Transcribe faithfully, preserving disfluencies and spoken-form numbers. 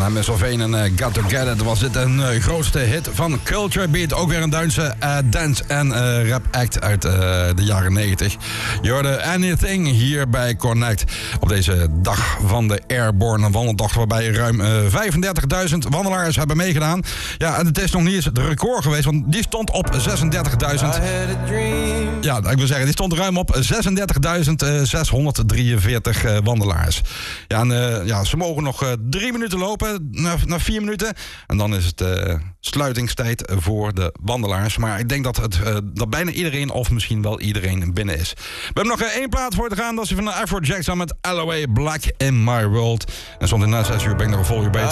hem is Sylvain en uh, Got To Get It was dit een uh, grootste hit van Culture Beat. Ook weer een Duitse uh, dance- en uh, rap act uit uh, de jaren negentig. Je hoorde Anything hier bij Connect. Op deze dag van de Airborne Wandeltocht, waarbij ruim uh, vijfendertigduizend wandelaars hebben meegedaan. Ja, en het is nog niet eens het record geweest, want die stond op zesendertigduizend. Ja, ik wil zeggen, die stond ruim op zesendertigduizend zeshonderddrieënveertig uh, wandelaars. Ja, en, uh, ja, ze mogen nog uh, drie minuten lopen, na, na vier minuten. En dan is het uh, sluitingstijd voor de wandelaars. Maar ik denk dat, het, uh, dat bijna iedereen, of misschien wel iedereen, binnen is. We hebben nog uh, één plaat voor te gaan. Dat is van de Afrojack met L O A Black in My World. En zometeen na zes uur ben ik nog een vol uur bezig